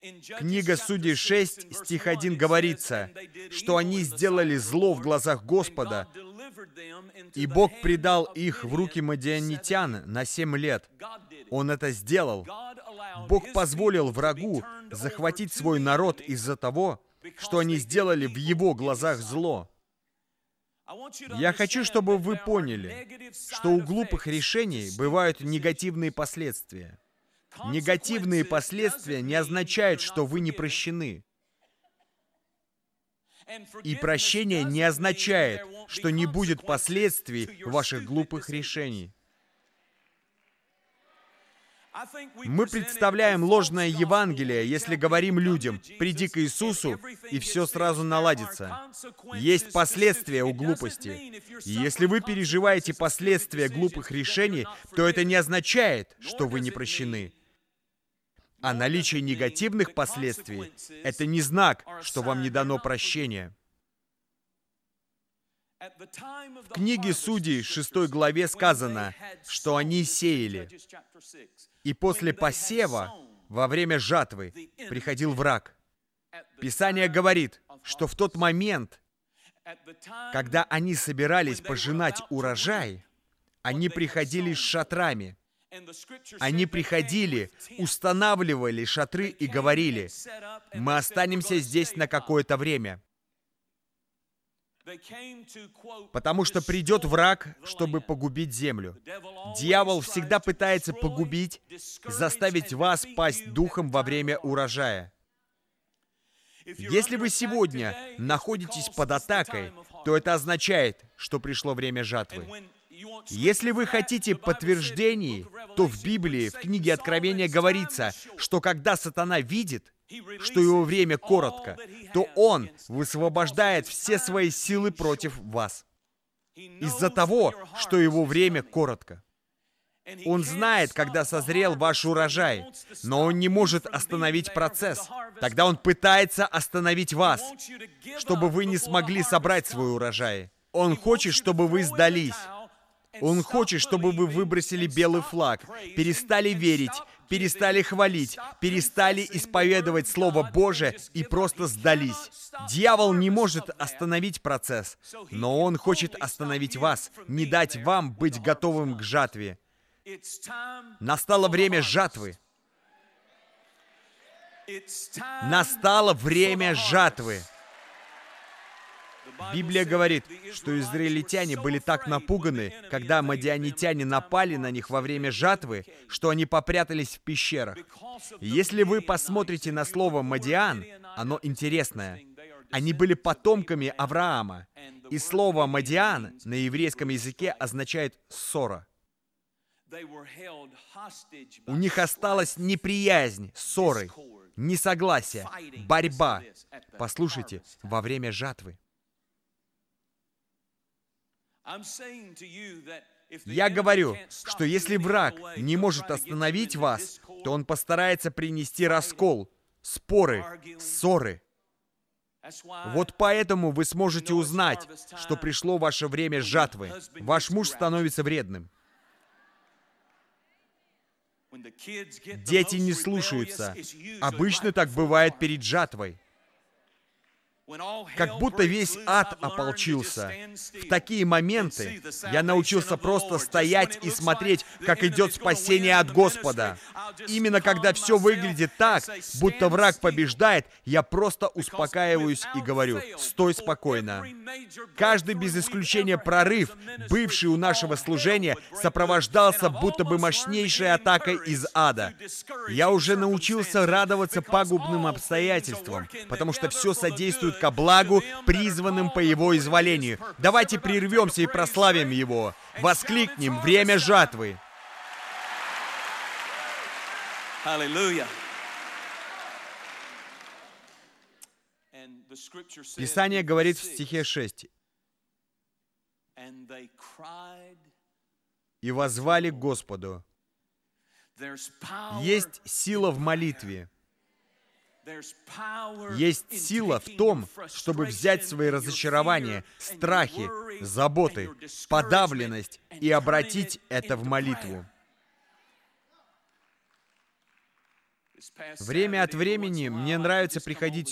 Книга Судей 6, стих 1 говорится, что они сделали зло в глазах Господа, и Бог предал их в руки мадианитян на 7 лет. Он это сделал. Бог позволил врагу захватить свой народ из-за того, что они сделали в его глазах зло. Я хочу, чтобы вы поняли, что у глупых решений бывают негативные последствия. Негативные последствия не означают, что вы не прощены. И прощение не означает, что не будет последствий ваших глупых решений. Мы представляем ложное Евангелие, если говорим людям: «Приди к Иисусу, и все сразу наладится». Есть последствия у глупости. И если вы переживаете последствия глупых решений, то это не означает, что вы не прощены. А наличие негативных последствий — это не знак, что вам не дано прощение. В книге Судей, 6 главе сказано, что они сеяли. И после посева, во время жатвы, приходил враг. Писание говорит, что в тот момент, когда они собирались пожинать урожай, они приходили с шатрами. Они приходили, устанавливали шатры и говорили: «Мы останемся здесь на какое-то время». Потому что придет враг, чтобы погубить землю. Дьявол всегда пытается погубить, заставить вас пасть духом во время урожая. Если вы сегодня находитесь под атакой, то это означает, что пришло время жатвы. Если вы хотите подтверждений, то в Библии, в книге Откровения говорится, что когда сатана видит, что его время коротко, то он высвобождает все свои силы против вас. Из-за того, что его время коротко. Он знает, когда созрел ваш урожай, но он не может остановить процесс. Тогда он пытается остановить вас, чтобы вы не смогли собрать свой урожай. Он хочет, чтобы вы сдались. Он хочет, чтобы вы выбросили белый флаг, перестали верить, перестали хвалить, перестали исповедовать Слово Божие и просто сдались. Дьявол не может остановить процесс, но он хочет остановить вас, не дать вам быть готовым к жатве. Настало время жатвы. Настало время жатвы. Библия говорит, что израильтяне были так напуганы, когда мадианитяне напали на них во время жатвы, что они попрятались в пещерах. Если вы посмотрите на слово «Мадиан», оно интересное. Они были потомками Авраама. И слово «Мадиан» на еврейском языке означает «ссора». У них осталась неприязнь, ссоры, несогласие, борьба. Послушайте, во время жатвы. Я говорю, что если враг не может остановить вас, то он постарается принести раскол, споры, ссоры. Вот поэтому вы сможете узнать, что пришло ваше время жатвы. Ваш муж становится вредным. Дети не слушаются. Обычно так бывает перед жатвой. Как будто весь ад ополчился. В такие моменты я научился просто стоять и смотреть, как идет спасение от Господа. Именно когда все выглядит так, будто враг побеждает, я просто успокаиваюсь и говорю: «Стой спокойно». Каждый без исключения прорыв, бывший у нашего служения, сопровождался будто бы мощнейшей атакой из ада. Я уже научился радоваться пагубным обстоятельствам, потому что все содействует ко благу, призванным по Его изволению. Давайте прервемся и прославим Его. Воскликнем: время жатвы. Аллилуйя. Писание говорит в стихе 6: «И воззвали к Господу». Есть сила в молитве. Есть сила в том, чтобы взять свои разочарования, страхи, заботы, подавленность и обратить это в молитву. Время от времени мне нравится приходить